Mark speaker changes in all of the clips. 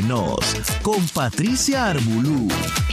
Speaker 1: Nos con Patricia Armbulú.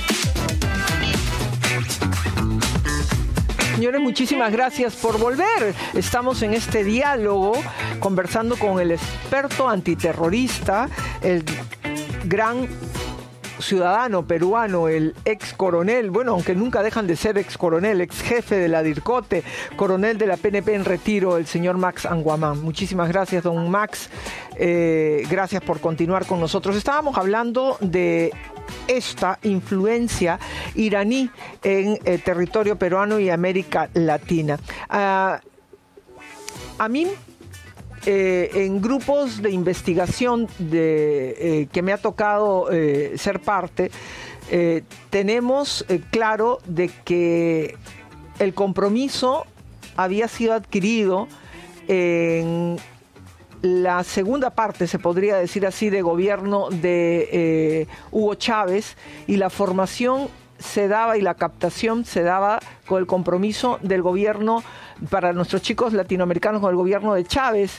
Speaker 2: Señores, muchísimas gracias por volver. Estamos en este diálogo conversando con el experto antiterrorista, el gran ciudadano peruano, el ex coronel, bueno, aunque nunca dejan de ser ex coronel, ex jefe de la DIRCOTE, coronel de la PNP en retiro, el señor Max Anguamán. Muchísimas gracias, don Max. Gracias por continuar con nosotros. Estábamos hablando de esta influencia iraní en territorio peruano y América Latina. A mí, en grupos de investigación que me ha tocado ser parte, tenemos claro de que el compromiso había sido adquirido en la segunda parte, se podría decir así, de gobierno de Hugo Chávez, y la formación se daba y la captación se daba con el compromiso del gobierno para nuestros chicos latinoamericanos, con el gobierno de Chávez,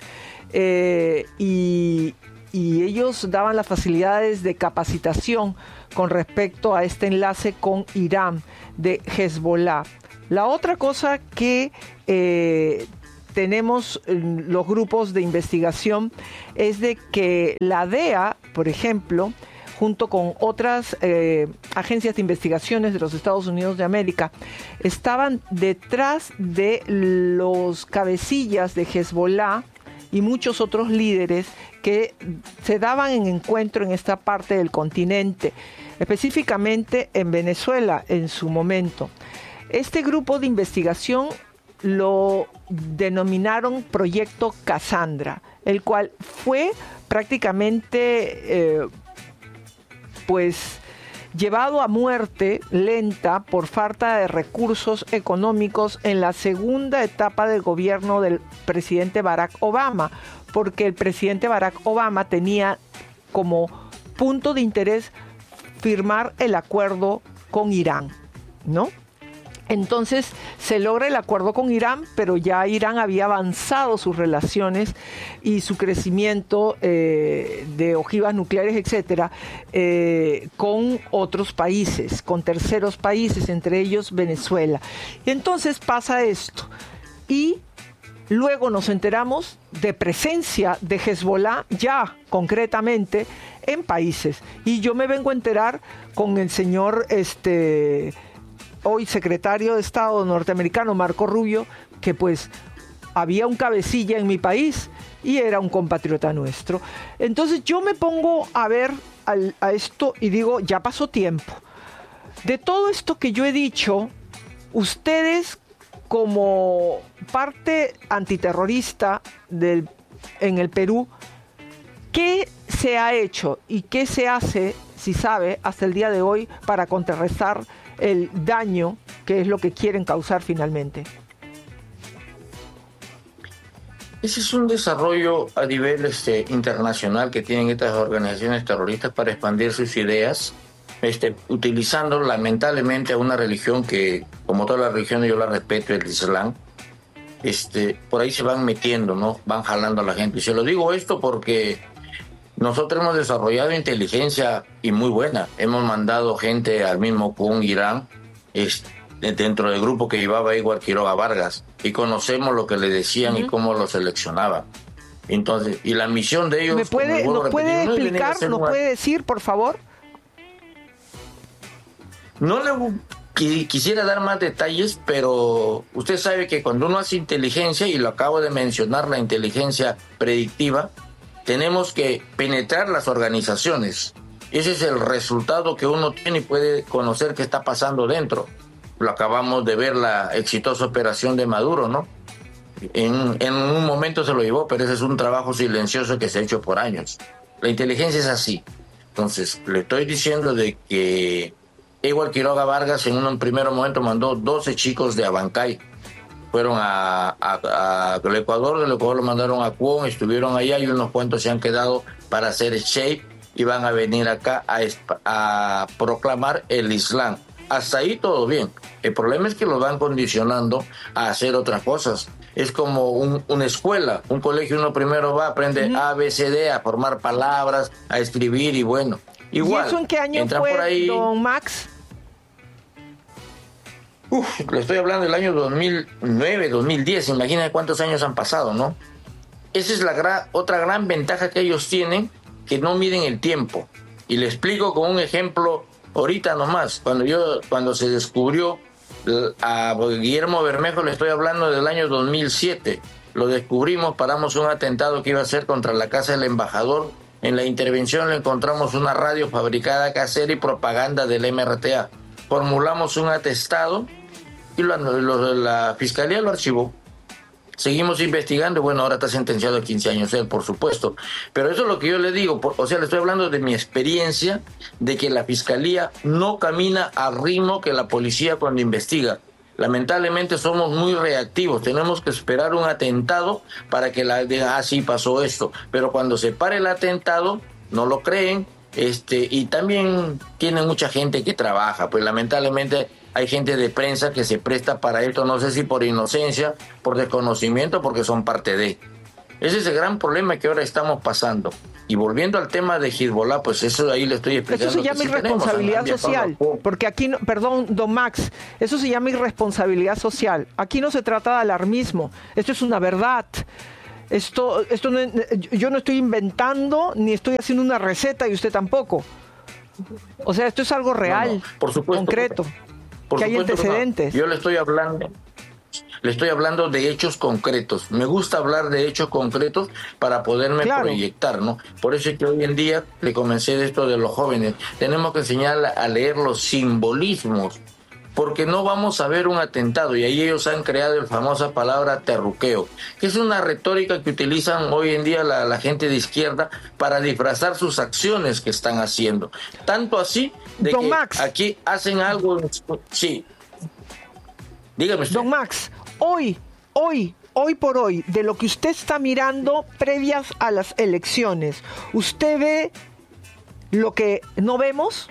Speaker 2: y ellos daban las facilidades de capacitación con respecto a este enlace con Irán de Hezbollah. La otra cosa que tenemos los grupos de investigación es de que la DEA, por ejemplo, junto con otras agencias de investigaciones de los Estados Unidos de América, estaban detrás de los cabecillas de Hezbollah y muchos otros líderes que se daban en encuentro en esta parte del continente, específicamente en Venezuela en su momento. Este grupo de investigación lo denominaron Proyecto Cassandra, el cual fue prácticamente llevado a muerte lenta por falta de recursos económicos en la segunda etapa del gobierno del presidente Barack Obama, porque el presidente Barack Obama tenía como punto de interés firmar el acuerdo con Irán, ¿no? Entonces se logra el acuerdo con Irán, pero ya Irán había avanzado sus relaciones y su crecimiento de ojivas nucleares, etcétera, con otros países, con terceros países, entre ellos Venezuela. Y entonces pasa esto. Y luego nos enteramos de presencia de Hezbollah ya concretamente en países. Y yo me vengo a enterar con el señor hoy secretario de Estado norteamericano, Marco Rubio, que pues había un cabecilla en mi país y era un compatriota nuestro. Entonces yo me pongo a ver a esto y digo, ya pasó tiempo. De todo esto que yo he dicho, ustedes como parte antiterrorista en el Perú, ¿qué se ha hecho y qué se hace, si sabe, hasta el día de hoy para contrarrestar el daño que es lo que quieren causar finalmente?
Speaker 3: Ese es un desarrollo a nivel internacional que tienen estas organizaciones terroristas para expandir sus ideas, utilizando lamentablemente a una religión que, como todas las religiones, yo la respeto, el Islam. Por ahí se van metiendo, ¿no? Van jalando a la gente. Y se lo digo esto porque nosotros hemos desarrollado inteligencia y muy buena. Hemos mandado gente al mismo con Irán, dentro del grupo que llevaba Edward Quiroga Vargas, y conocemos lo que le decían y cómo lo seleccionaban. Entonces, y la misión de ellos...
Speaker 2: ¿Nos puede explicar, nos puede decir, por favor?
Speaker 3: No le quisiera dar más detalles, pero usted sabe que cuando uno hace inteligencia, y lo acabo de mencionar, la inteligencia predictiva, tenemos que penetrar las organizaciones. Ese es el resultado que uno tiene y puede conocer qué está pasando dentro. Lo acabamos de ver, la exitosa operación de Maduro, ¿no? En un momento se lo llevó, pero ese es un trabajo silencioso que se ha hecho por años. La inteligencia es así. Entonces, le estoy diciendo de que Edward Quiroga Vargas en un primer momento mandó 12 chicos de Abancay. Fueron al Ecuador, del Ecuador lo mandaron a Cuón, estuvieron allá y unos cuantos se han quedado para hacer shape y van a venir acá a proclamar el Islam. Hasta ahí todo bien. El problema es que los van condicionando a hacer otras cosas. es como una escuela, un colegio. Uno primero va a aprender A, B, C, D, a formar palabras, a escribir y bueno. Igual,
Speaker 2: ¿y eso en qué año
Speaker 3: entran
Speaker 2: fue,
Speaker 3: por ahí,
Speaker 2: don Max?
Speaker 3: Le estoy hablando del año 2009, 2010, imagínate cuántos años han pasado, ¿no? Esa es otra gran ventaja que ellos tienen, que no miden el tiempo. Y le explico con un ejemplo ahorita nomás. Cuando se descubrió a Guillermo Bermejo, le estoy hablando del año 2007. Lo descubrimos, paramos un atentado que iba a ser contra la casa del embajador. En la intervención le encontramos una radio fabricada casera y propaganda del MRTA. Formulamos un atestado y la fiscalía lo archivó. Seguimos investigando, bueno, ahora está sentenciado a 15 años él, por supuesto. Pero eso es lo que yo le digo, o sea, le estoy hablando de mi experiencia, de que la fiscalía no camina al ritmo que la policía cuando investiga. Lamentablemente somos muy reactivos, tenemos que esperar un atentado para que diga, sí pasó esto. Pero cuando se pare el atentado, no lo creen, y también tienen mucha gente que trabaja, pues lamentablemente hay gente de prensa que se presta para esto, no sé si por inocencia, por desconocimiento, porque son parte de. Ese es el gran problema que ahora estamos pasando. Y volviendo al tema de Hezbollah, pues eso ahí le estoy explicando.
Speaker 2: Eso se llama irresponsabilidad social, porque aquí, perdón, don Max, eso se llama irresponsabilidad social. Aquí no se trata de alarmismo, esto es una verdad. Esto no, yo no estoy inventando ni estoy haciendo una receta y usted tampoco. O sea, esto es algo real,
Speaker 3: por supuesto,
Speaker 2: concreto, que hay antecedentes.
Speaker 3: No. Yo le estoy hablando de hechos concretos. Me gusta hablar de hechos concretos para poderme proyectar, ¿no? Por eso es que hoy en día le comencé de esto de los jóvenes. Tenemos que enseñar a leer los simbolismos, porque no vamos a ver un atentado, y ahí ellos han creado la famosa palabra terruqueo, que es una retórica que utilizan hoy en día la gente de izquierda para disfrazar sus acciones que están haciendo. Tanto así de
Speaker 2: don
Speaker 3: que
Speaker 2: Max,
Speaker 3: aquí hacen algo. Sí. Dígame usted.
Speaker 2: Don Max, hoy por hoy, de lo que usted está mirando previas a las elecciones, ¿usted ve lo que no vemos?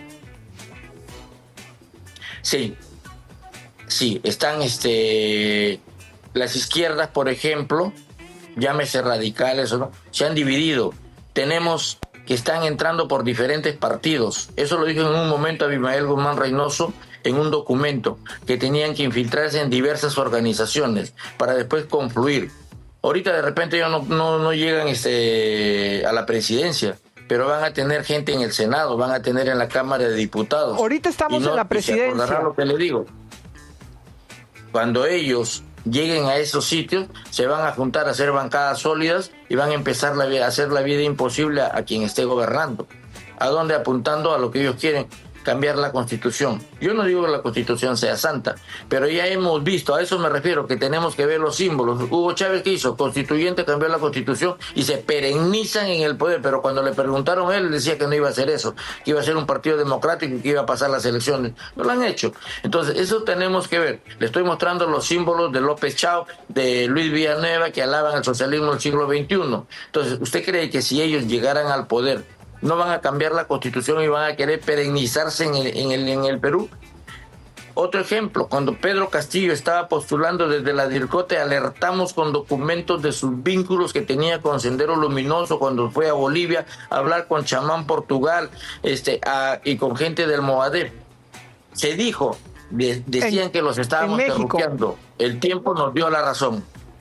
Speaker 3: Sí, están las izquierdas, por ejemplo, llámese radicales o no, se han dividido. Tenemos que están entrando por diferentes partidos. Eso lo dijo en un momento Abimael Guzmán Reynoso en un documento, que tenían que infiltrarse en diversas organizaciones para después confluir. Ahorita de repente ellos no llegan a la presidencia, pero van a tener gente en el Senado, van a tener en la Cámara de Diputados.
Speaker 2: Ahorita estamos en la presidencia.
Speaker 3: Se acordará lo que le digo. Cuando ellos lleguen a esos sitios, se van a juntar a hacer bancadas sólidas y van a empezar a hacer la vida imposible a quien esté gobernando. ¿A dónde? Apuntando a lo que ellos quieren, cambiar la Constitución. Yo no digo que la Constitución sea santa, pero ya hemos visto, a eso me refiero, que tenemos que ver los símbolos. Hugo Chávez, ¿qué hizo? Constituyente, cambió la Constitución y se perennizan en el poder, pero cuando le preguntaron a él decía que no iba a hacer eso, que iba a ser un partido democrático y que iba a pasar las elecciones. No lo han hecho. Entonces, eso tenemos que ver. Le estoy mostrando los símbolos de López Chao, de Luis Villanueva, que alaban el socialismo del siglo XXI. Entonces, ¿usted cree que si ellos llegaran al poder, no van a cambiar la Constitución y van a querer perennizarse en el Perú? Otro ejemplo, cuando Pedro Castillo estaba postulando desde la DIRCOTE, alertamos con documentos de sus vínculos que tenía con Sendero Luminoso cuando fue a Bolivia a hablar con Chamán Portugal y con gente del Movadef. Se dijo, decían que los estábamos terruqueando. El tiempo nos dio la razón.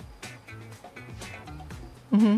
Speaker 2: Uh-huh.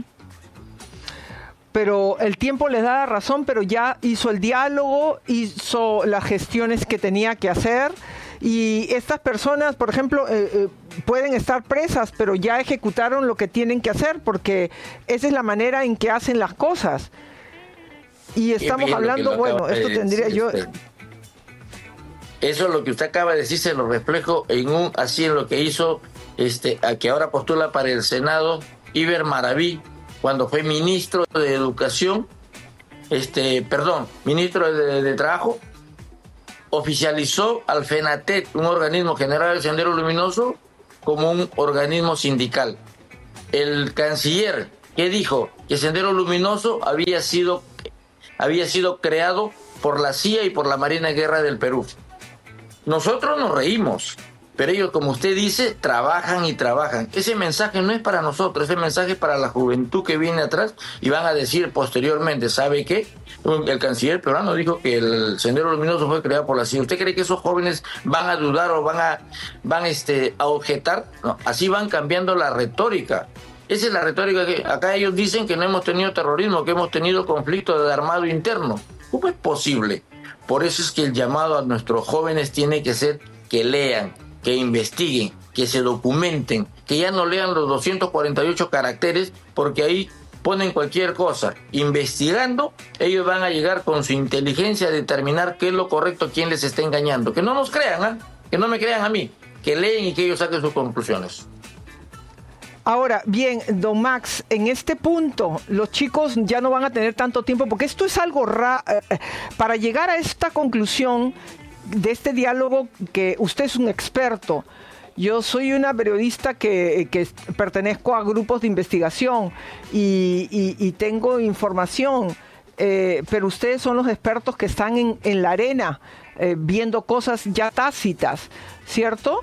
Speaker 2: Pero el tiempo les da la razón, pero ya hizo el diálogo, hizo las gestiones que tenía que hacer, y estas personas, por ejemplo, pueden estar presas, pero ya ejecutaron lo que tienen que hacer, porque esa es la manera en que hacen las cosas. Y estamos hablando, bueno, esto tendría yo...
Speaker 3: Eso es lo que usted acaba de decir, se lo reflejo en lo que hizo, a que ahora postula para el Senado, Iber Maraví, cuando fue ministro de Educación, ministro de Trabajo, oficializó al FENATET, un organismo general del Sendero Luminoso, como un organismo sindical. El canciller, ¿qué dijo? Que Sendero Luminoso había sido creado por la CIA y por la Marina de Guerra del Perú. Nosotros nos reímos, pero ellos, como usted dice, trabajan y trabajan. Ese mensaje no es para nosotros, ese mensaje es para la juventud que viene atrás, y van a decir posteriormente, ¿sabe qué? El canciller peruano dijo que el Sendero Luminoso fue creado por la CIA. ¿Usted cree que esos jóvenes van a dudar o van a objetar? No, así van cambiando la retórica. Esa es la retórica que acá ellos dicen, que no hemos tenido terrorismo, que hemos tenido conflicto de armado interno. ¿Cómo es posible? Por eso es que el llamado a nuestros jóvenes tiene que ser que lean, que investiguen, que se documenten, que ya no lean los 248 caracteres, porque ahí ponen cualquier cosa. Investigando, ellos van a llegar con su inteligencia a determinar qué es lo correcto, quién les está engañando. Que no nos crean, que no me crean a mí, que leen y que ellos saquen sus conclusiones.
Speaker 2: Ahora, bien, don Max, en este punto los chicos ya no van a tener tanto tiempo, porque esto es algo para llegar a esta conclusión de este diálogo, que usted es un experto. Yo soy una periodista que pertenezco a grupos de investigación y tengo información, pero ustedes son los expertos que están en la arena, viendo cosas ya tácitas, ¿cierto?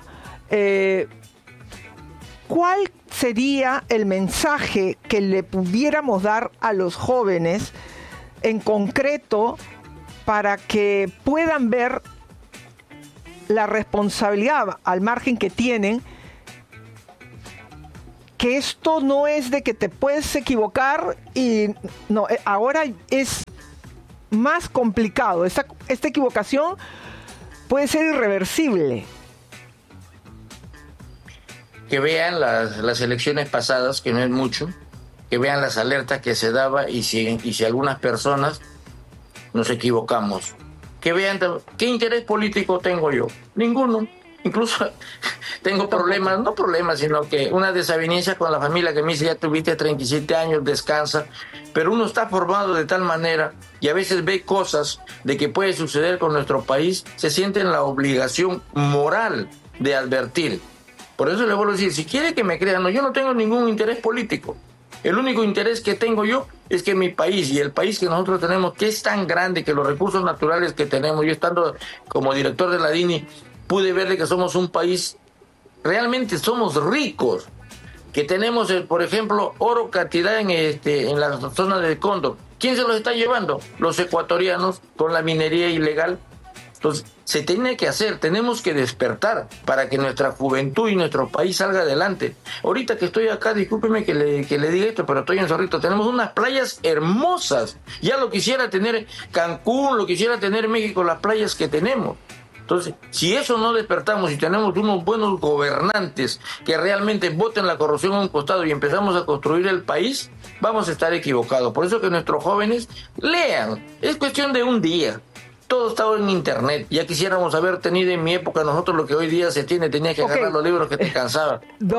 Speaker 2: ¿Cuál sería el mensaje que le pudiéramos dar a los jóvenes en concreto para que puedan ver la responsabilidad al margen que tienen, que esto no es de que te puedes equivocar y no, ahora es más complicado, esta equivocación puede ser irreversible?
Speaker 3: Que vean las elecciones pasadas, que no es mucho, que vean las alertas que se daba, y si algunas personas nos equivocamos, que vean qué interés político tengo yo. Ninguno. Incluso tengo problemas, no problemas, sino que una desaveniencia con la familia, que me dice, ya tuviste 37 años, descansa. Pero uno está formado de tal manera, y a veces ve cosas de que puede suceder con nuestro país, se siente en la obligación moral de advertir. Por eso le vuelvo a decir, si quiere que me crean, no, yo no tengo ningún interés político. El único interés que tengo yo es que mi país, y el país que nosotros tenemos, que es tan grande, que los recursos naturales que tenemos, yo estando como director de la DINI, pude ver que somos un país, realmente somos ricos, que tenemos, por ejemplo, oro cantidad en la zona del Cóndor. ¿Quién se los está llevando? Los ecuatorianos, con la minería ilegal. Entonces, se tiene que hacer, tenemos que despertar para que nuestra juventud y nuestro país salga adelante. Ahorita que estoy acá, discúlpeme que le diga esto, pero estoy en Zorrito, tenemos unas playas hermosas. Ya lo quisiera tener Cancún, lo quisiera tener México, las playas que tenemos. Entonces, si eso no despertamos y tenemos unos buenos gobernantes que realmente voten la corrupción a un costado y empezamos a construir el país, vamos a estar equivocados. Por eso que nuestros jóvenes lean, es cuestión de un día. Todo estaba en internet. Ya quisiéramos haber tenido en mi época nosotros lo que hoy día se tiene. Tenía que agarrar los libros que te cansaban.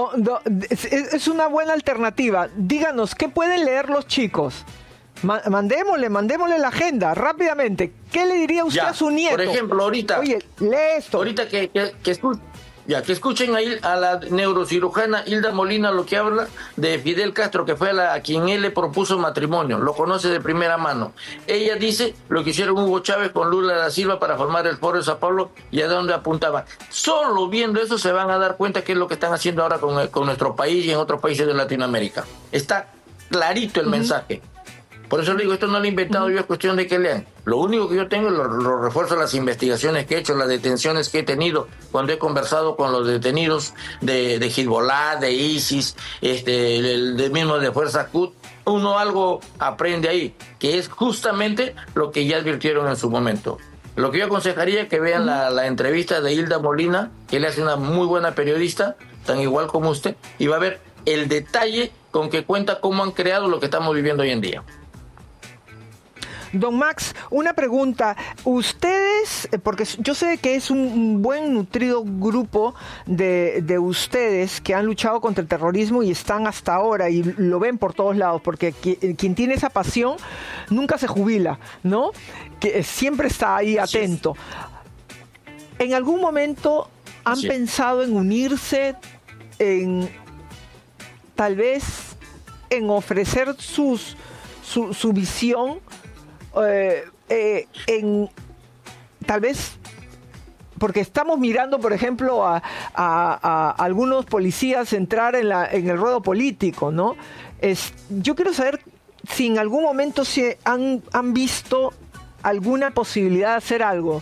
Speaker 2: Es una buena alternativa. Díganos, ¿qué pueden leer los chicos? Mandémosle la agenda rápidamente. ¿Qué le diría usted a su nieto?
Speaker 3: Por ejemplo, ahorita.
Speaker 2: Oye, lee esto.
Speaker 3: Ahorita que escuchen a la neurocirujana Hilda Molina lo que habla de Fidel Castro, que fue a quien él le propuso matrimonio, lo conoce de primera mano. Ella dice lo que hicieron Hugo Chávez con Lula da Silva para formar el Foro de Sao Paulo y a dónde apuntaba. Solo viendo eso se van a dar cuenta qué es lo que están haciendo ahora con nuestro país y en otros países de Latinoamérica. Está clarito el mensaje. Por eso le digo, esto no lo he inventado yo, es cuestión de que lean. Lo único que yo tengo es los refuerzos de las investigaciones que he hecho, las detenciones que he tenido, cuando he conversado con los detenidos de Hezbollah, de ISIS, del mismo de Fuerza Quds. Uno algo aprende ahí, que es justamente lo que ya advirtieron en su momento. Lo que yo aconsejaría es que vean la entrevista de Hilda Molina, que le hace una muy buena periodista, tan igual como usted, y va a ver el detalle con que cuenta cómo han creado lo que estamos viviendo hoy en día.
Speaker 2: Don Max, una pregunta. Ustedes, porque yo sé que es un buen nutrido grupo de ustedes que han luchado contra el terrorismo y están hasta ahora y lo ven por todos lados, porque quien tiene esa pasión nunca se jubila, ¿no? Que siempre está ahí atento. ¿En algún momento han pensado en unirse, en tal vez en ofrecer su visión, en tal vez porque estamos mirando, por ejemplo, a algunos policías entrar en el ruedo político, ¿no? Yo quiero saber si en algún momento han visto alguna posibilidad de hacer algo.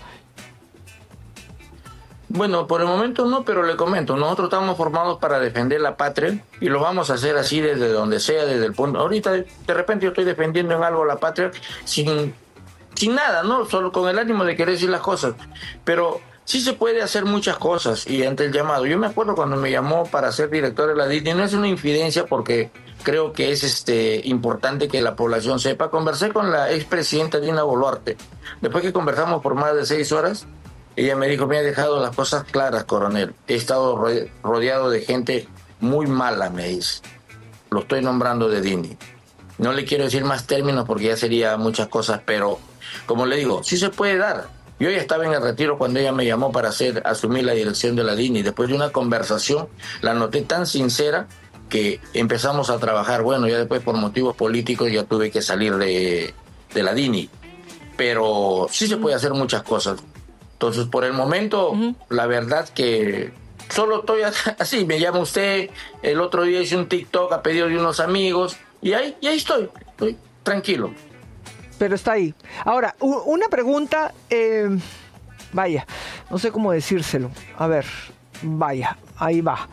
Speaker 3: Bueno, por el momento no, pero le comento, nosotros estamos formados para defender la patria y lo vamos a hacer así desde donde sea, desde el punto. Ahorita de repente yo estoy defendiendo en algo la patria sin nada, ¿no? Solo con el ánimo de querer decir las cosas. Pero sí se puede hacer muchas cosas y ante el llamado. Yo me acuerdo cuando me llamó para ser director de la DINI, no es una infidencia porque creo que es importante que la población sepa. Conversé con la expresidenta Dina Boluarte. Después que conversamos por más de 6 horas, ella me dijo, me ha dejado las cosas claras, coronel. He estado rodeado de gente muy mala, me dice. Lo estoy nombrando de DINI. No le quiero decir más términos porque ya sería muchas cosas, pero como le digo, sí se puede dar. Yo ya estaba en el retiro cuando ella me llamó para asumir la dirección de la DINI. Después de una conversación, la noté tan sincera que empezamos a trabajar. Bueno, ya después por motivos políticos ya tuve que salir de la DINI. Pero sí se puede hacer muchas cosas. Entonces, por el momento, la verdad que solo estoy así. Me llama usted, el otro día hice un TikTok a pedido de unos amigos y ahí estoy tranquilo.
Speaker 2: Pero está ahí. Ahora, una pregunta, vaya, no sé cómo decírselo. A ver, vaya, ahí va.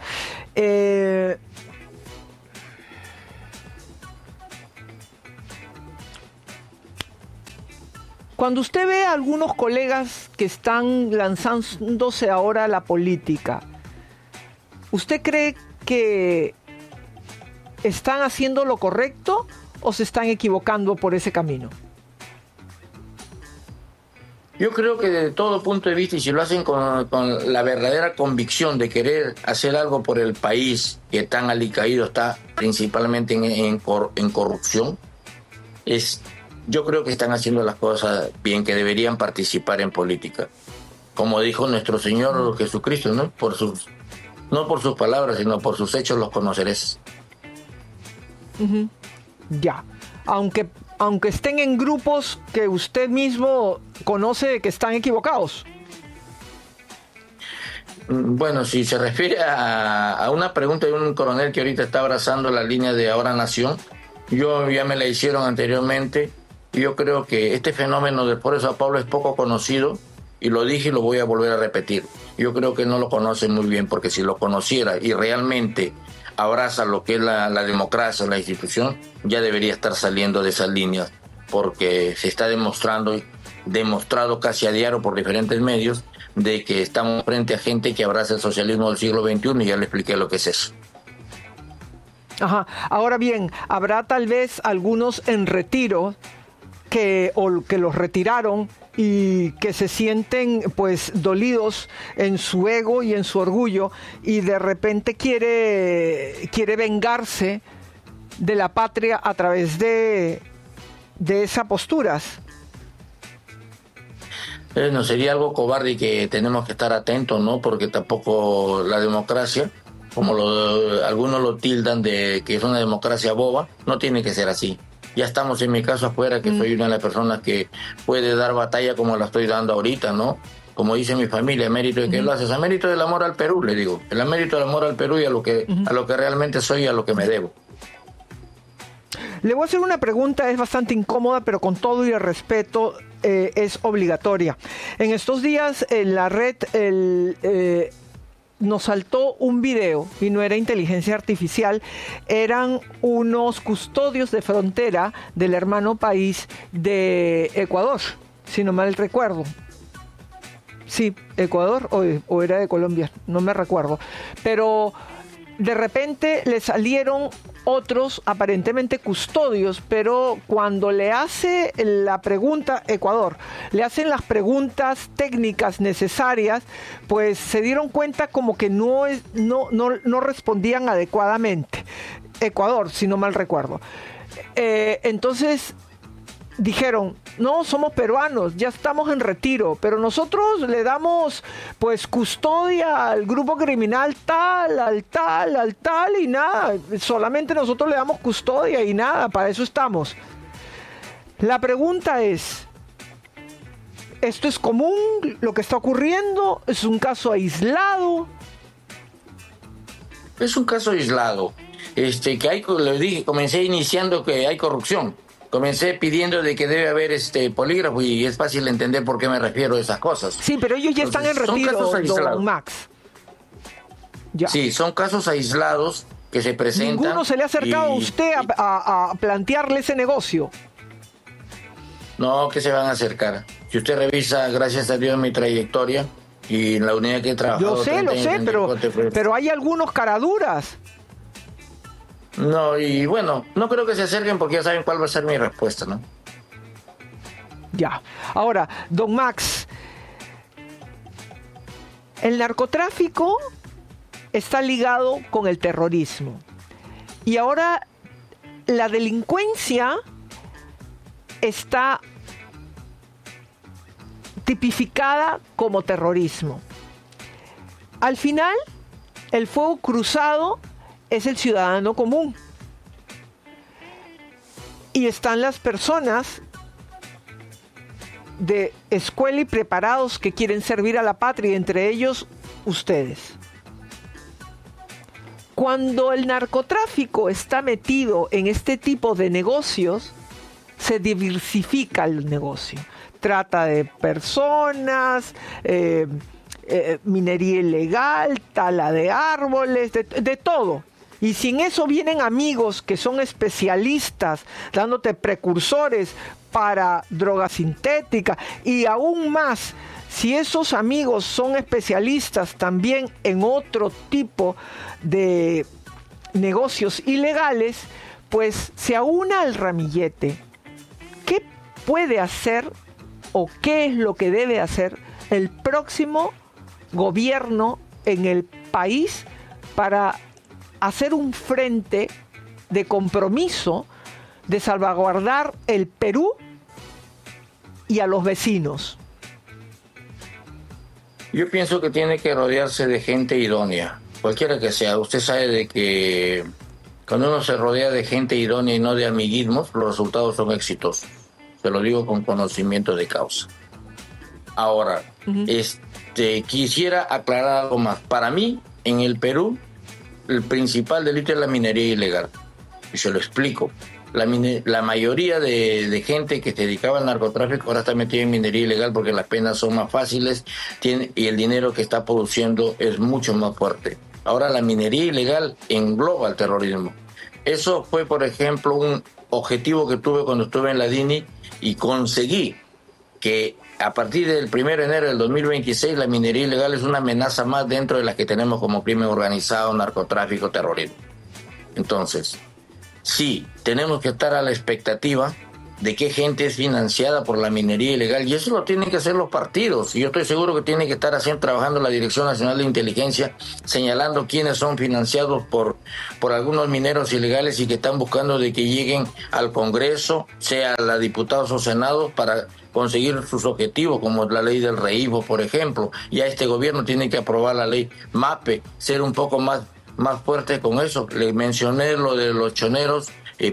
Speaker 2: Cuando usted ve a algunos colegas que están lanzándose ahora a la política, ¿usted cree que están haciendo lo correcto o se están equivocando por ese camino?
Speaker 3: Yo creo que desde todo punto de vista, y si lo hacen con la verdadera convicción de querer hacer algo por el país que tan alicaído está principalmente en corrupción, yo creo que están haciendo las cosas bien, que deberían participar en política. Como dijo nuestro Señor Jesucristo, ¿no? No por sus palabras, sino por sus hechos los conoceréis.
Speaker 2: Ya. Aunque estén en grupos que usted mismo conoce que están equivocados.
Speaker 3: Bueno, si se refiere a una pregunta de un coronel que ahorita está abrazando la línea de Ahora Nación, yo ya me la hicieron anteriormente. Yo creo que este fenómeno del Foro de Sao Paulo es poco conocido y lo dije y lo voy a volver a repetir. Yo creo que no lo conocen muy bien, porque si lo conociera y realmente abraza lo que es la democracia, la institución, ya debería estar saliendo de esas líneas, porque se está demostrado casi a diario por diferentes medios de que estamos frente a gente que abraza el socialismo del siglo XXI y ya le expliqué lo que es eso.
Speaker 2: Ajá. Ahora bien, habrá tal vez algunos en retiro que los retiraron y que se sienten pues dolidos en su ego y en su orgullo y de repente quiere vengarse de la patria a través de esas posturas.
Speaker 3: No sería algo cobarde y que tenemos que estar atentos, ¿no? Porque tampoco la democracia, como algunos lo tildan de que es una democracia boba, no tiene que ser así. Ya estamos en mi caso afuera, que soy una de las personas que puede dar batalla como la estoy dando ahorita, ¿no? Como dice mi familia, ¿a mérito de qué lo haces? A mérito del amor al Perú, le digo. El mérito del amor al Perú y a lo que realmente soy y a lo que me debo.
Speaker 2: Le voy a hacer una pregunta, es bastante incómoda, pero con todo y el respeto es obligatoria. En estos días en la red nos saltó un video, y no era inteligencia artificial, eran unos custodios de frontera del hermano país de Ecuador, si no mal recuerdo. Sí, Ecuador o era de Colombia, no me recuerdo. Pero de repente le salieron otros aparentemente custodios, pero cuando le hace la pregunta Ecuador, le hacen las preguntas técnicas necesarias, pues se dieron cuenta como que no respondían adecuadamente. Ecuador, si no mal recuerdo. Entonces dijeron, no, somos peruanos, ya estamos en retiro, pero nosotros le damos pues custodia al grupo criminal al tal y nada, solamente nosotros le damos custodia y nada, para eso estamos. La pregunta es, ¿Esto es común? ¿Lo que está ocurriendo? ¿Es un caso aislado?
Speaker 3: Es un caso aislado. Que hay, le dije, comencé iniciando que hay corrupción. Comencé pidiendo de que debe haber polígrafo y es fácil entender por qué me refiero a esas cosas.
Speaker 2: Sí, pero ellos ya están en retiro, don Max. Ya.
Speaker 3: Sí, son casos aislados que se presentan.
Speaker 2: ¿Ninguno se le ha acercado a usted a plantearle ese negocio?
Speaker 3: No, que se van a acercar. Si usted revisa, gracias a Dios, mi trayectoria y en la unidad que he trabajado...
Speaker 2: Lo sé, pero hay algunos caraduras.
Speaker 3: No, y bueno, no creo que se acerquen porque ya saben cuál va a ser mi respuesta, ¿no?
Speaker 2: Ya. Ahora, don Max, el narcotráfico está ligado con el terrorismo. Y ahora la delincuencia está tipificada como terrorismo. Al final, el fuego cruzado es el ciudadano común. Y están las personas de escuela y preparados que quieren servir a la patria, entre ellos ustedes. Cuando el narcotráfico está metido en este tipo de negocios, se diversifica el negocio. Trata de personas, minería ilegal, tala de árboles, de todo. Y si en eso vienen amigos que son especialistas, dándote precursores para drogas sintéticas, y aún más, si esos amigos son especialistas también en otro tipo de negocios ilegales, pues se aúna al ramillete. ¿Qué puede hacer o qué es lo que debe hacer el próximo gobierno en el país para hacer un frente de compromiso de salvaguardar el Perú y a los vecinos?
Speaker 3: Yo pienso que tiene que rodearse de gente idónea, cualquiera que sea. Usted sabe de que cuando uno se rodea de gente idónea y no de amiguismos, los resultados son exitosos. Se lo digo con conocimiento de causa. Ahora, quisiera aclarar algo más. Para mí, en el Perú, el principal delito es la minería ilegal. Y se lo explico. La mayoría de gente que se dedicaba al narcotráfico ahora está metida en minería ilegal porque las penas son más fáciles y el dinero que está produciendo es mucho más fuerte. Ahora la minería ilegal engloba el terrorismo. Eso fue, por ejemplo, un objetivo que tuve cuando estuve en la DINI y conseguí que a partir del 1 de enero del 2026 la minería ilegal es una amenaza más dentro de las que tenemos como crimen organizado, narcotráfico, terrorismo. Entonces, sí, tenemos que estar a la expectativa de qué gente es financiada por la minería ilegal, y eso lo tienen que hacer los partidos, y yo estoy seguro que tiene que estar trabajando la Dirección Nacional de Inteligencia, señalando quiénes son financiados por algunos mineros ilegales y que están buscando de que lleguen al Congreso, sea a diputados o senados, para conseguir sus objetivos, como la ley del reíbo, por ejemplo. Ya este gobierno tiene que aprobar la ley MAPE, ser un poco más fuerte con eso. Le mencioné lo de los choneros,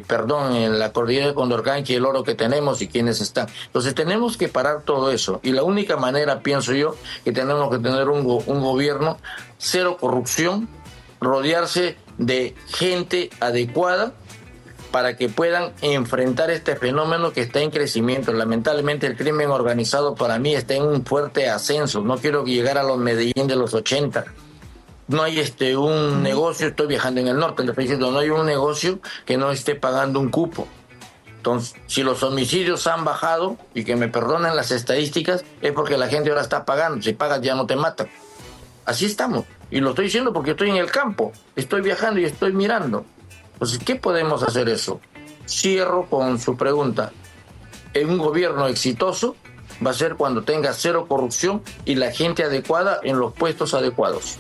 Speaker 3: en la cordillera de Condorcanqui, el oro que tenemos y quiénes están. Entonces tenemos que parar todo eso, y la única manera, pienso yo, que tenemos que tener un gobierno cero corrupción, rodearse de gente adecuada para que puedan enfrentar este fenómeno que está en crecimiento. Lamentablemente el crimen organizado para mí está en un fuerte ascenso. No quiero llegar a los Medellín de los 80. No hay un negocio, estoy viajando en el norte, le estoy diciendo, no hay un negocio que no esté pagando un cupo. Entonces, si los homicidios han bajado, y que me perdonen las estadísticas, es porque la gente ahora está pagando. Si pagas ya no te matan. Así estamos. Y lo estoy diciendo porque estoy en el campo, estoy viajando y estoy mirando. Entonces, ¿qué podemos hacer eso? Cierro con su pregunta. En un gobierno exitoso va a ser cuando tenga cero corrupción y la gente adecuada en los puestos adecuados.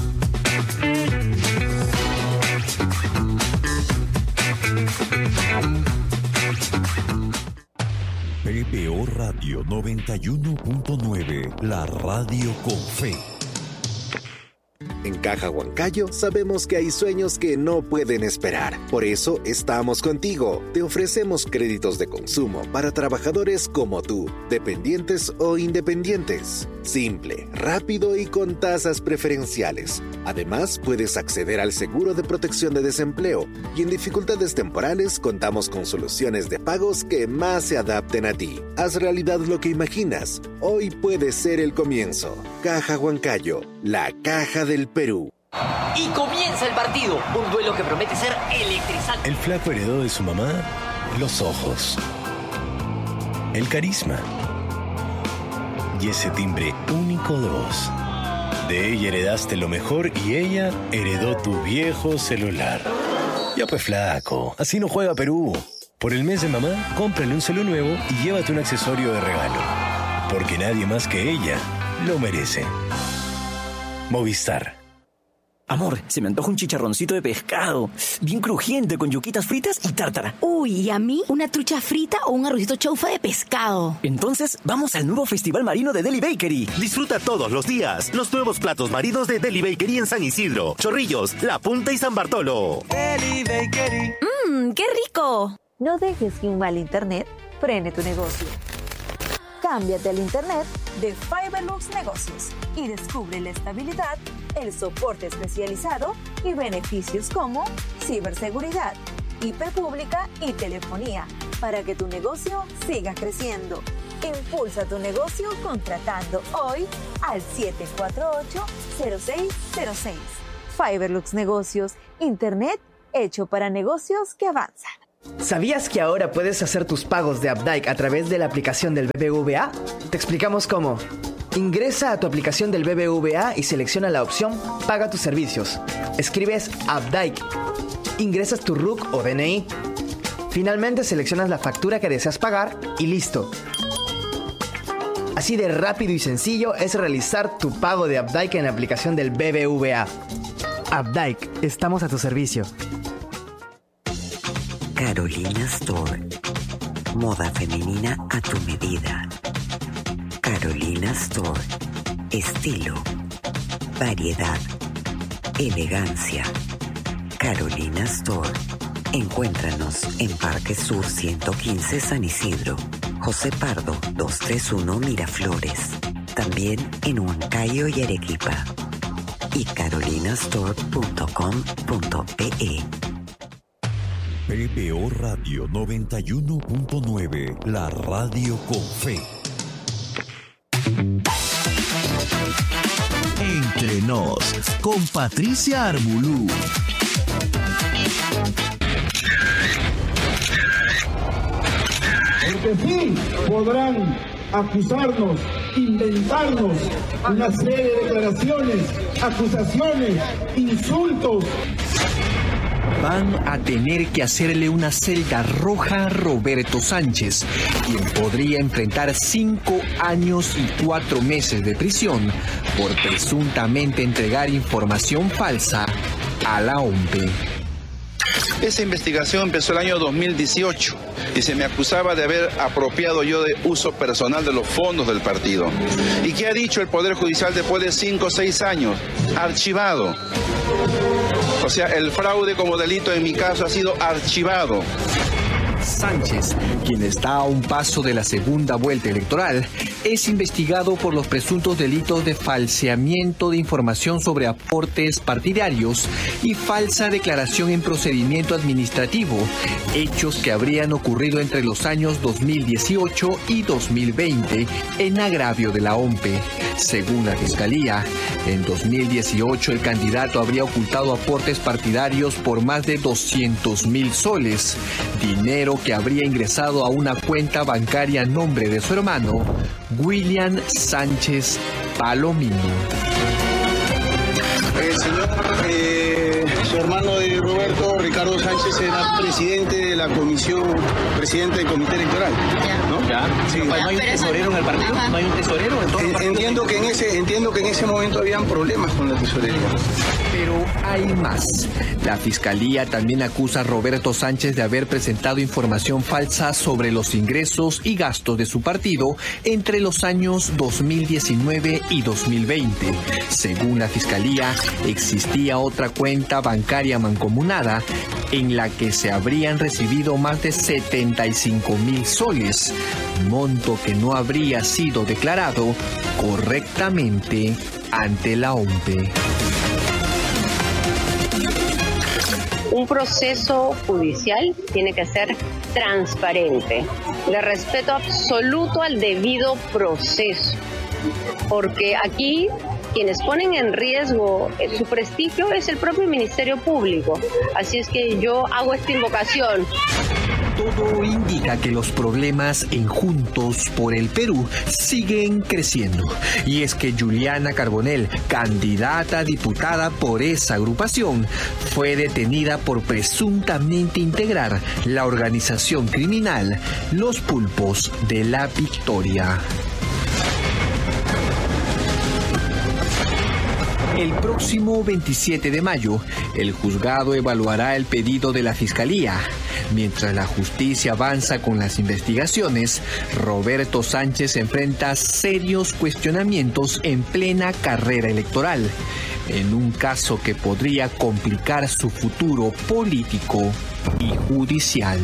Speaker 1: PBO Radio 91.9, la radio con fe.
Speaker 4: En Caja Huancayo sabemos que hay sueños que no pueden esperar. Por eso estamos contigo. Te ofrecemos créditos de consumo para trabajadores como tú, dependientes o independientes. Simple, rápido y con tasas preferenciales. Además, puedes acceder al seguro de protección de desempleo y en dificultades temporales contamos con soluciones de pagos que más se adapten a ti. Haz realidad lo que imaginas. Hoy puede ser el comienzo. Caja Huancayo, la caja del Perú.
Speaker 5: Y comienza el partido, un duelo que promete ser electrizante.
Speaker 1: El flaco heredó de su mamá los ojos, el carisma y ese timbre único de voz. De ella heredaste lo mejor y ella heredó tu viejo celular. Ya pues flaco, así no juega Perú. Por el mes de mamá, cómprale un celu nuevo y llévate un accesorio de regalo. Porque nadie más que ella lo merece. Movistar.
Speaker 5: Amor, se me antoja un chicharroncito de pescado, bien crujiente, con yuquitas fritas y tártara.
Speaker 6: Uy, ¿y a mí? ¿Una trucha frita o un arrocito chaufa de pescado?
Speaker 5: Entonces, vamos al nuevo Festival Marino de Deli Bakery.
Speaker 7: Disfruta todos los días los nuevos platos marinos de Deli Bakery en San Isidro, Chorrillos, La Punta y San Bartolo.
Speaker 5: Deli Bakery.
Speaker 6: ¡Qué rico!
Speaker 8: No dejes que un mal internet frene tu negocio. Cámbiate al internet de Fiberlux Negocios y descubre la estabilidad, el soporte especializado y beneficios como ciberseguridad, IP pública y telefonía para que tu negocio siga creciendo. Impulsa tu negocio contratando hoy al 748-0606. Fiberlux Negocios, internet hecho para negocios que avanzan.
Speaker 9: ¿Sabías que ahora puedes hacer tus pagos de Updike a través de la aplicación del BBVA? Te explicamos cómo. Ingresa a tu aplicación del BBVA y selecciona la opción Paga tus servicios. Escribes Updike. Ingresas tu RUC o DNI. Finalmente seleccionas la factura que deseas pagar y listo. Así de rápido y sencillo es realizar tu pago de Updike en la aplicación del BBVA. Updike, estamos a tu servicio.
Speaker 10: Carolina Store. Moda femenina a tu medida. Carolina Store. Estilo. Variedad. Elegancia. Carolina Store. Encuéntranos en Parque Sur 115 San Isidro. José Pardo 231 Miraflores. También en Huancayo y Arequipa. Y carolinastore.com.pe.
Speaker 1: PPO Radio 91.9, la radio con fe.
Speaker 11: Entre nos, con Patricia Armbulú.
Speaker 12: Porque sí podrán acusarnos, inventarnos una serie de declaraciones, acusaciones, insultos.
Speaker 13: Van a tener que hacerle una celda roja a Roberto Sánchez, quien podría enfrentar 5 años y 4 meses de prisión por presuntamente entregar información falsa a la OMPE.
Speaker 14: Esa investigación empezó el año 2018 y se me acusaba de haber apropiado yo de uso personal de los fondos del partido. ¿Y qué ha dicho el Poder Judicial después de 5 o 6 años? Archivado. O sea, el fraude como delito en mi caso ha sido archivado.
Speaker 13: Sánchez, quien está a un paso de la segunda vuelta electoral, es investigado por los presuntos delitos de falseamiento de información sobre aportes partidarios y falsa declaración en procedimiento administrativo, hechos que habrían ocurrido entre los años 2018 y 2020 en agravio de la OMPE. Según la Fiscalía, en 2018 el candidato habría ocultado aportes partidarios por más de 200.000 soles, dinero que habría ingresado a una cuenta bancaria a nombre de su hermano, William Sánchez Palomino.
Speaker 15: Su hermano de Roberto, Ricardo Sánchez, era presidente de la comisión, presidente del comité electoral, ¿no?
Speaker 5: Ya. Sí. ¿No hay un tesorero en el partido? ¿No hay un tesorero en todo el partido?
Speaker 15: Entiendo que en ese momento habían problemas con la tesorería.
Speaker 13: Pero hay más. La Fiscalía también acusa a Roberto Sánchez de haber presentado información falsa sobre los ingresos y gastos de su partido entre los años 2019 y 2020. Según la Fiscalía, existía otra cuenta bancaria mancomunada en la que se habrían recibido más de 75,000 soles, monto que no habría sido declarado correctamente ante la OMPE.
Speaker 16: Un proceso judicial tiene que ser transparente, de respeto absoluto al debido proceso, porque aquí quienes ponen en riesgo su prestigio es el propio Ministerio Público. Así es que yo hago esta invocación.
Speaker 13: Todo indica que los problemas en Juntos por el Perú siguen creciendo. Y es que Juliana Carbonell, candidata a diputada por esa agrupación, fue detenida por presuntamente integrar la organización criminal Los Pulpos de la Victoria. El próximo 27 de mayo, el juzgado evaluará el pedido de la Fiscalía. Mientras la justicia avanza con las investigaciones, Roberto Sánchez enfrenta serios cuestionamientos en plena carrera electoral, en un caso que podría complicar su futuro político y judicial.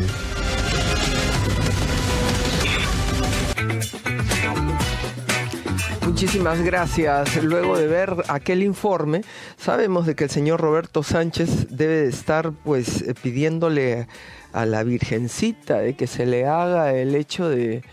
Speaker 2: Muchísimas gracias. Luego de ver aquel informe, sabemos de que el señor Roberto Sánchez debe de estar pidiéndole a la Virgencita de que se le haga el hecho de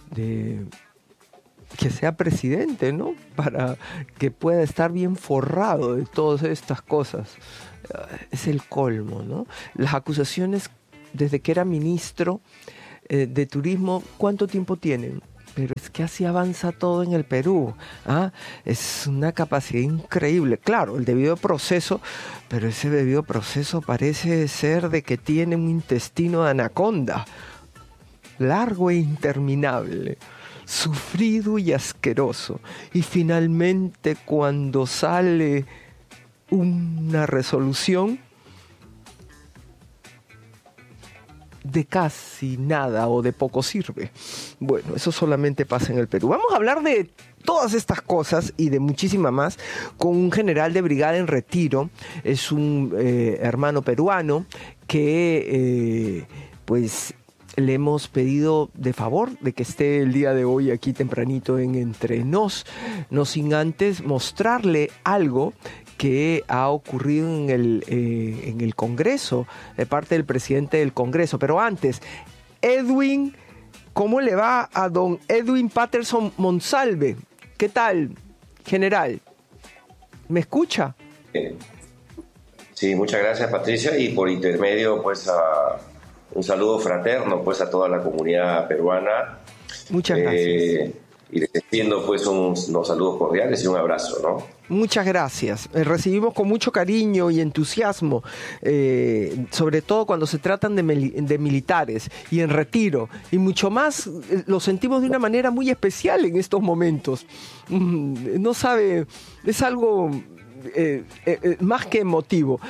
Speaker 2: que sea presidente, ¿no? Para que pueda estar bien forrado de todas estas cosas. Es el colmo, ¿no? Las acusaciones desde que era ministro de Turismo, ¿cuánto tiempo tienen? Pero es que así avanza todo en el Perú. Es una capacidad increíble. Claro, el debido proceso, pero ese debido proceso parece ser de que tiene un intestino de anaconda, largo e interminable, sufrido y asqueroso. Y finalmente, cuando sale una resolución, de casi nada o de poco sirve. Bueno, eso solamente pasa en el Perú. Vamos a hablar de todas estas cosas y de muchísimas más con un general de brigada en retiro. Es un hermano peruano que le hemos pedido de favor de que esté el día de hoy aquí tempranito en Entre Nos, no sin antes mostrarle algo que ha ocurrido en el Congreso, de parte del presidente del Congreso. Pero antes, Edwin, ¿cómo le va a don Edwin Patterson Monsalve? ¿Qué tal, general? ¿Me escucha?
Speaker 17: Sí, muchas gracias, Patricia, y por intermedio, un saludo fraterno, a toda la comunidad peruana.
Speaker 2: Muchas gracias.
Speaker 17: Y les extiendo unos saludos cordiales y un abrazo, ¿no?
Speaker 2: Muchas gracias. Recibimos con mucho cariño y entusiasmo, sobre todo cuando se tratan de militares y en retiro, y mucho más lo sentimos de una manera muy especial en estos momentos. No sabe, es algo más que emotivo.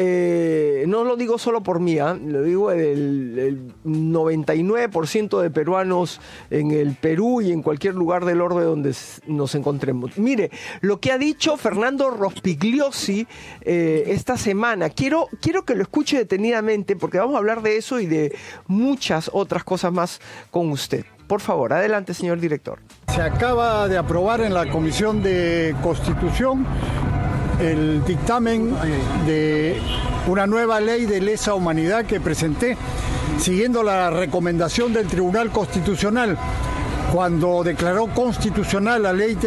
Speaker 2: No lo digo solo por mí, lo digo el 99% de peruanos en el Perú y en cualquier lugar del orbe donde nos encontremos. Mire, lo que ha dicho Fernando Rospigliosi esta semana, quiero que lo escuche detenidamente porque vamos a hablar de eso y de muchas otras cosas más con usted. Por favor, adelante, señor director.
Speaker 18: Se acaba de aprobar en la Comisión de Constitución el dictamen de una nueva ley de lesa humanidad que presenté, siguiendo la recomendación del Tribunal Constitucional, cuando declaró constitucional la ley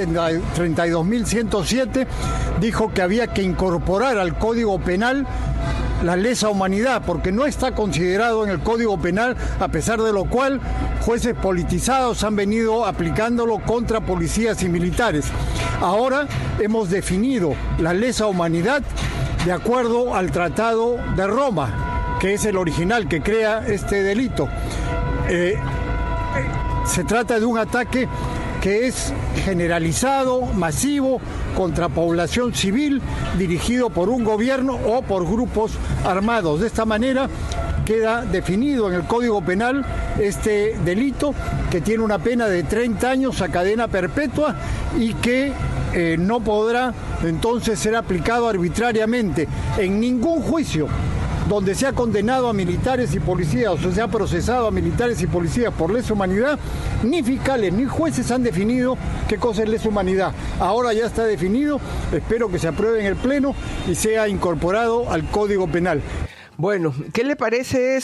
Speaker 18: 32.107, dijo que había que incorporar al Código Penal la lesa humanidad, porque no está considerado en el Código Penal, a pesar de lo cual jueces politizados han venido aplicándolo contra policías y militares. Ahora hemos definido la lesa humanidad de acuerdo al Tratado de Roma, que es el original que crea este delito. Se trata de un ataque que es generalizado, masivo, contra población civil, dirigido por un gobierno o por grupos armados. De esta manera queda definido en el Código Penal este delito, que tiene una pena de 30 años a cadena perpetua y que no podrá entonces ser aplicado arbitrariamente en ningún juicio donde se ha condenado a militares y policías o se ha procesado a militares y policías por lesa humanidad. Ni fiscales ni jueces han definido qué cosa es lesa humanidad. Ahora ya está definido, espero que se apruebe en el Pleno y sea incorporado al Código Penal.
Speaker 2: Bueno, ¿qué le parece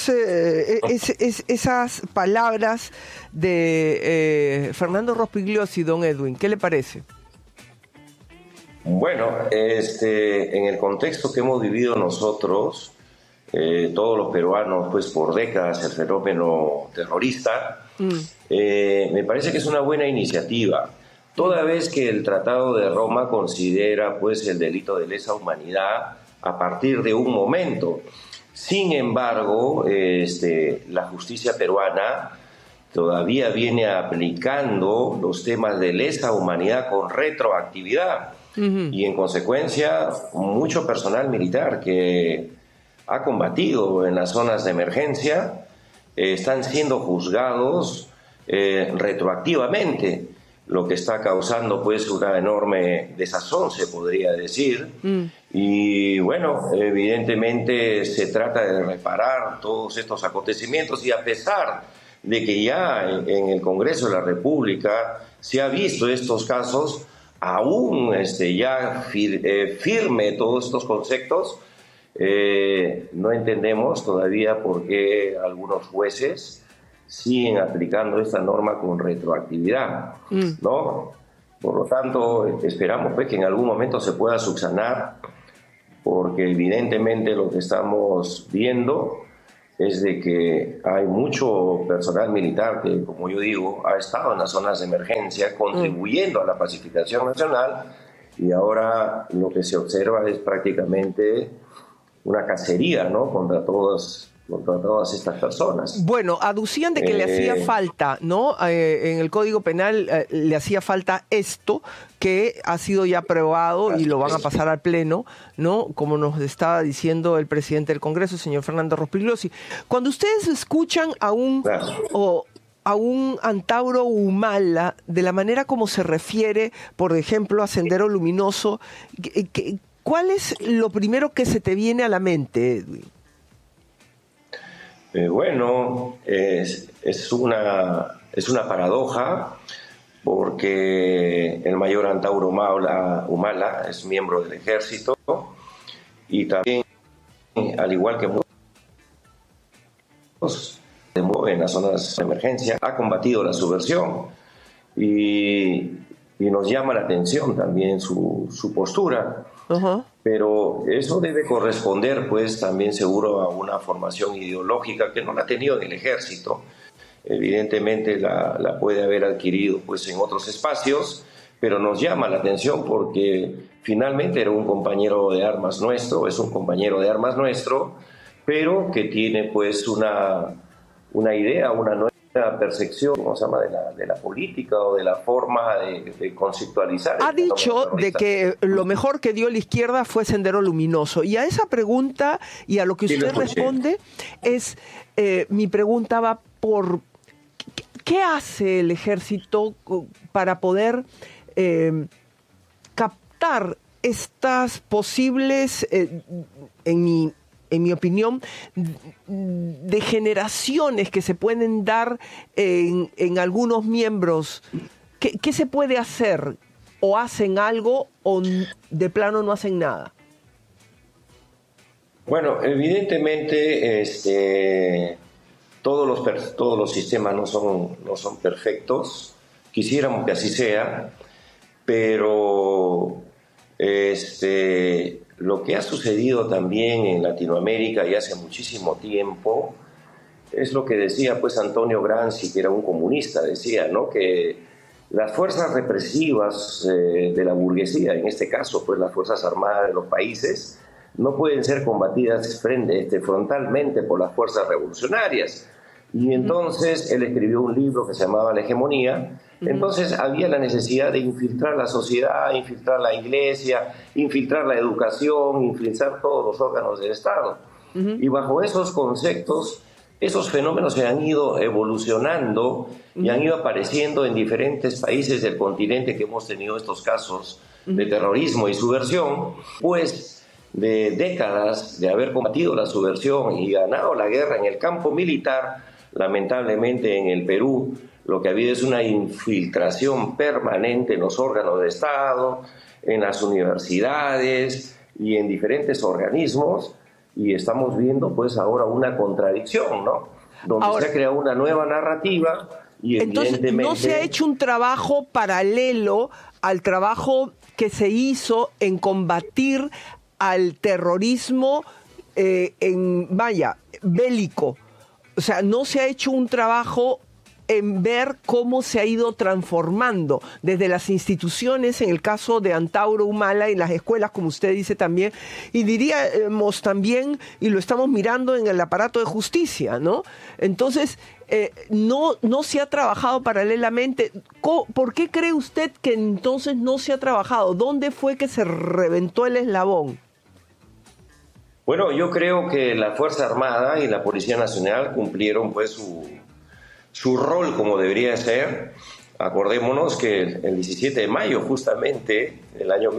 Speaker 2: esas palabras de Fernando Rospigliosi, don Edwin? ¿Qué le parece?
Speaker 17: Bueno, en el contexto que hemos vivido nosotros, todos los peruanos, pues por décadas, el fenómeno terrorista, me parece que es una buena iniciativa, toda vez que el Tratado de Roma considera pues el delito de lesa humanidad a partir de un momento. Sin embargo, la justicia peruana todavía viene aplicando los temas de lesa humanidad con retroactividad. Y en consecuencia, mucho personal militar que ha combatido en las zonas de emergencia están siendo juzgados retroactivamente, lo que está causando pues una enorme desazón, se podría decir. Y bueno, evidentemente se trata de reparar todos estos acontecimientos, y a pesar de que ya en el Congreso de la República se ha visto estos casos, aún ya firme todos estos conceptos, no entendemos todavía por qué algunos jueces siguen aplicando esta norma con retroactividad, ¿no? Por lo tanto, esperamos pues que en algún momento se pueda subsanar, porque evidentemente lo que estamos viendo es de que hay mucho personal militar que, como yo digo, ha estado en las zonas de emergencia contribuyendo a la pacificación nacional, y ahora lo que se observa es prácticamente una cacería, ¿no?, contra todas estas personas.
Speaker 2: Bueno, aducían de que le hacía falta, ¿no? En el Código Penal le hacía falta esto, que ha sido ya aprobado y lo van a pasar al Pleno, ¿no? Como nos estaba diciendo el presidente del Congreso, el señor Fernando Rospigliosi. Cuando ustedes escuchan a un Antauro Humala, de la manera como se refiere, por ejemplo, a Sendero Luminoso, ¿cuál es lo primero que se te viene a la mente, Edwin?
Speaker 17: Bueno, es una paradoja, porque el mayor Antauro Humala es miembro del ejército y también, al igual que muchos en las zonas de emergencia, ha combatido la subversión, y nos llama la atención también su postura. Pero eso debe corresponder pues también seguro a una formación ideológica que no la ha tenido en el ejército. Evidentemente la puede haber adquirido pues en otros espacios, pero nos llama la atención porque finalmente era un compañero de armas nuestro, es un compañero de armas nuestro, pero que tiene pues una idea, una nueva percepción, ¿cómo se llama?, de la política o de la forma de conceptualizar.
Speaker 2: Ha dicho de que lo mejor que dio la izquierda fue Sendero Luminoso, y a esa pregunta y a lo que usted responde mi pregunta va por ¿qué hace el ejército para poder captar estas posibles, en mi opinión, degeneraciones que se pueden dar en algunos miembros? ¿Qué se puede hacer? ¿O hacen algo o de plano no hacen nada?
Speaker 17: Bueno, evidentemente todos los sistemas no son perfectos. Quisiéramos que así sea, pero lo que ha sucedido también en Latinoamérica y hace muchísimo tiempo es lo que decía pues Antonio Gramsci, que era un comunista, decía, ¿no?, que las fuerzas represivas de la burguesía, en este caso pues las fuerzas armadas de los países, no pueden ser combatidas frontalmente por las fuerzas revolucionarias, Y entonces él escribió un libro que se llamaba La Hegemonía. Entonces había la necesidad de infiltrar la sociedad, infiltrar la iglesia, infiltrar la educación, infiltrar todos los órganos del Estado. Y bajo esos conceptos, esos fenómenos se han ido evolucionando y han ido apareciendo en diferentes países del continente que hemos tenido estos casos de terrorismo y subversión, pues de décadas de haber combatido la subversión y ganado la guerra en el campo militar. Lamentablemente en el Perú lo que ha habido es una infiltración permanente en los órganos de Estado, en las universidades y en diferentes organismos, y estamos viendo pues ahora una contradicción, ¿no? Donde ahora, se ha creado una nueva narrativa y evidentemente...
Speaker 2: Entonces, ¿no se ha hecho un trabajo paralelo al trabajo que se hizo en combatir al terrorismo bélico? O sea, no se ha hecho un trabajo en ver cómo se ha ido transformando desde las instituciones, en el caso de Antauro Humala, en las escuelas, como usted dice también, y diríamos también, y lo estamos mirando en el aparato de justicia, ¿no? Entonces, no se ha trabajado paralelamente. ¿Por qué cree usted que entonces no se ha trabajado? ¿Dónde fue que se reventó el eslabón?
Speaker 17: Bueno, yo creo que la Fuerza Armada y la Policía Nacional cumplieron pues su rol como debería ser. Acordémonos que el 17 de mayo, justamente, del año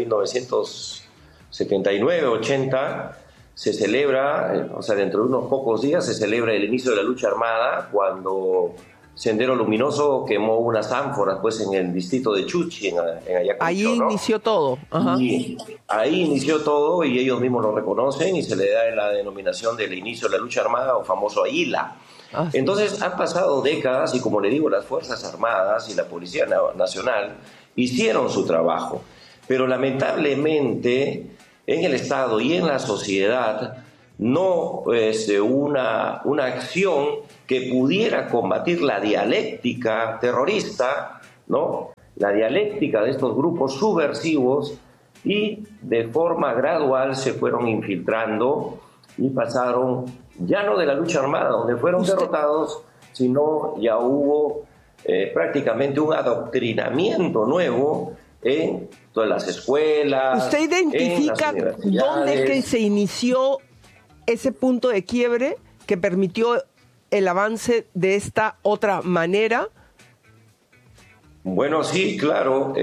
Speaker 17: 1979-80, se celebra, o sea, dentro de unos pocos días, se celebra el inicio de la lucha armada, cuando Sendero Luminoso quemó unas ánforas pues, en el distrito de Chuchi, en Ayacucho.
Speaker 2: Ahí inició todo. Ajá.
Speaker 17: Y ahí inició todo, y ellos mismos lo reconocen, y se le da la denominación del inicio de la lucha armada, o famoso AILA. Entonces han pasado décadas y, como le digo, las Fuerzas Armadas y la Policía Nacional hicieron su trabajo, pero lamentablemente en el Estado y en la sociedad no es una acción que pudiera combatir la dialéctica terrorista, ¿no? La dialéctica de estos grupos subversivos, y de forma gradual se fueron infiltrando y pasaron ya no de la lucha armada, donde fueron derrotados, sino ya hubo prácticamente un adoctrinamiento nuevo en todas las escuelas.
Speaker 2: ¿Usted identifica dónde es que se inició ese punto de quiebre que permitió el avance de esta otra manera?
Speaker 17: Bueno, sí, claro.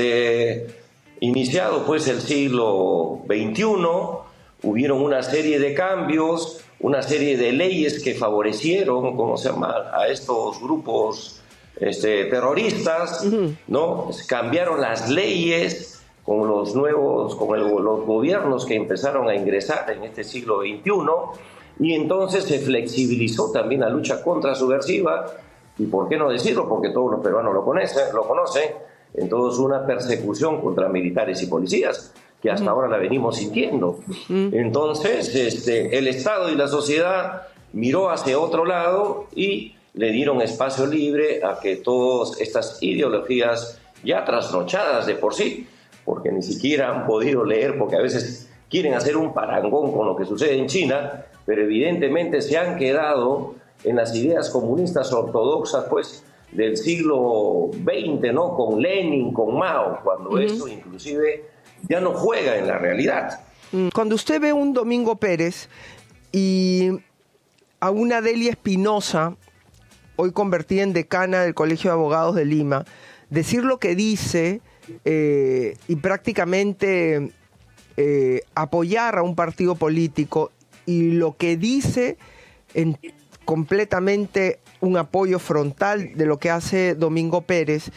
Speaker 17: Iniciado pues el siglo XXI, hubieron una serie de cambios, una serie de leyes que favorecieron, ¿cómo se llama?, a estos grupos terroristas, ¿no? Cambiaron las leyes con los nuevos, los gobiernos que empezaron a ingresar en este siglo XXI, y entonces se flexibilizó también la lucha contrasubversiva, y por qué no decirlo, porque todos los peruanos lo conocen, entonces una persecución contra militares y policías, que hasta ahora la venimos sintiendo. Entonces el Estado y la sociedad miró hacia otro lado y le dieron espacio libre a que todas estas ideologías ya trasnochadas de por sí, porque ni siquiera han podido leer, porque a veces quieren hacer un parangón con lo que sucede en China, pero evidentemente se han quedado en las ideas comunistas ortodoxas pues del siglo XX, ¿no? Con Lenin, con Mao, cuando eso inclusive ya no juega en la realidad.
Speaker 2: Cuando usted ve un Domingo Pérez y a una Delia Espinosa, hoy convertida en decana del Colegio de Abogados de Lima, decir lo que dice y prácticamente apoyar a un partido político, y lo que dice en completamente un apoyo frontal de lo que hace Domingo Pérez,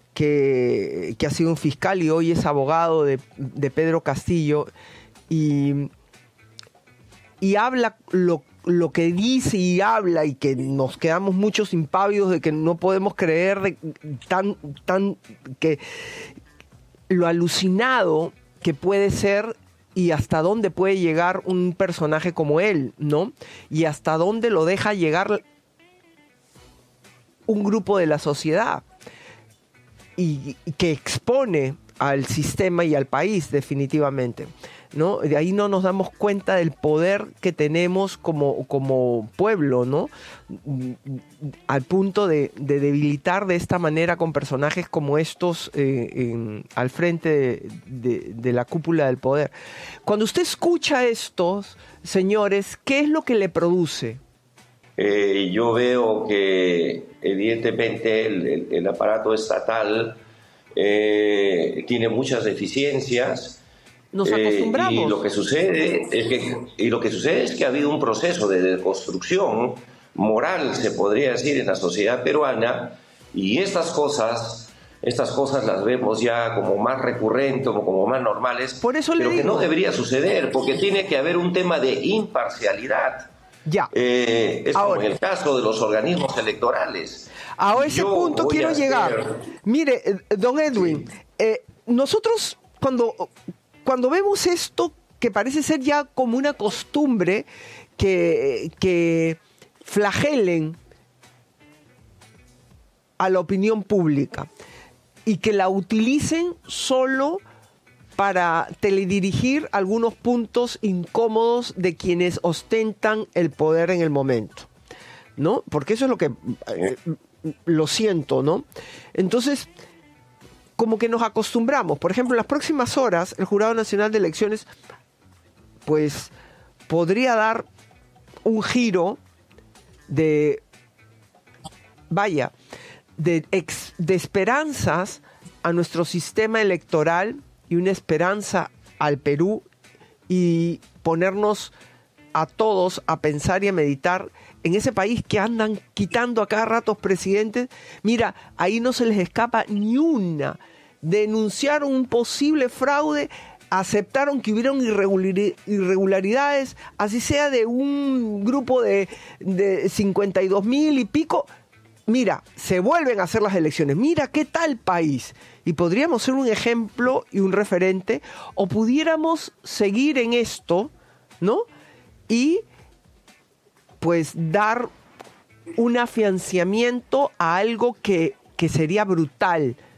Speaker 2: que ha sido un fiscal y hoy es abogado de Pedro Castillo, y habla lo que dice y habla, y que nos quedamos muchos impávidos de que no podemos creer que lo alucinado que puede ser y hasta dónde puede llegar un personaje como él, ¿no? Y hasta dónde lo deja llegar un grupo de la sociedad, y que expone al sistema y al país definitivamente. ¿no? De ahí no nos damos cuenta del poder que tenemos como pueblo, ¿no? Al punto de debilitar de esta manera con personajes como estos al frente de la cúpula del poder. Cuando usted escucha a estos señores, ¿qué es lo que le produce?
Speaker 17: Yo veo que evidentemente el aparato estatal tiene muchas deficiencias.
Speaker 2: Nos acostumbramos.
Speaker 17: Y lo que sucede es que ha habido un proceso de deconstrucción moral, se podría decir, en la sociedad peruana, y estas cosas las vemos ya como más recurrentes, como más normales.
Speaker 2: Por eso
Speaker 17: pero
Speaker 2: le
Speaker 17: que
Speaker 2: digo,
Speaker 17: no debería suceder, porque tiene que haber un tema de imparcialidad.
Speaker 2: Ya.
Speaker 17: Es ahora, como en el caso de los organismos electorales.
Speaker 2: A ese punto quiero llegar. Mire, don Edwin, nosotros cuando vemos esto, que parece ser ya como una costumbre, que flagelen a la opinión pública y que la utilicen solo para teledirigir algunos puntos incómodos de quienes ostentan el poder en el momento, ¿no? Porque eso es lo que lo siento, ¿no? Entonces, como que nos acostumbramos. Por ejemplo, en las próximas horas, el Jurado Nacional de Elecciones, pues, podría dar un giro de esperanzas a nuestro sistema electoral y una esperanza al Perú, y ponernos a todos a pensar y a meditar en ese país que andan quitando a cada rato presidentes. Mira, ahí no se les escapa ni una. Denunciaron un posible fraude, aceptaron que hubieron irregularidades, así sea de un grupo de 52,000 y pico. Mira, se vuelven a hacer las elecciones. Mira qué tal país. Y podríamos ser un ejemplo y un referente, o pudiéramos seguir en esto, ¿no? Y pues dar un afianzamiento a algo que sería brutal,